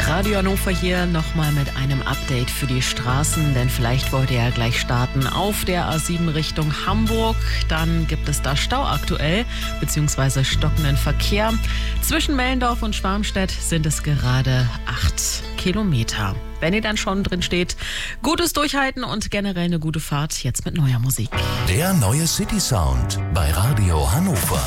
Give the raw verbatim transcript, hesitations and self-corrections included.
Radio Hannover hier nochmal mit einem Update für die Straßen, denn vielleicht wollt ihr ja gleich starten auf der A sieben Richtung Hamburg. Dann gibt es da Stau aktuell, beziehungsweise stockenden Verkehr. Zwischen Mellendorf und Schwarmstedt sind es gerade acht Kilometer. Wenn ihr dann schon drin steht, gutes Durchhalten und generell eine gute Fahrt jetzt mit neuer Musik. Der neue City Sound bei Radio Hannover.